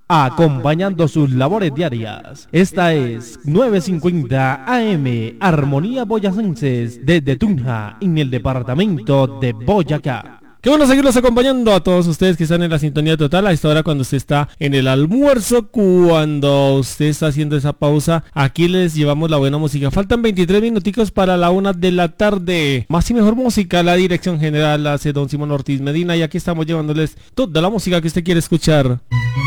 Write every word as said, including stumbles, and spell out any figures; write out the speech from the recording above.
acompañando sus labores diarias. Esta es nueve cincuenta A M, Armonía Boyacenses, desde Tunja, en el departamento de Boyacá. Qué bueno seguirlos acompañando a todos ustedes que están en la sintonía total a esta hora, cuando usted está en el almuerzo, cuando usted está haciendo esa pausa. Aquí les llevamos la buena música. Faltan veintitrés minuticos para la una de la tarde. Más y mejor música, la dirección general la hace don Simón Ortiz Medina, y aquí estamos llevándoles toda la música que usted quiere escuchar.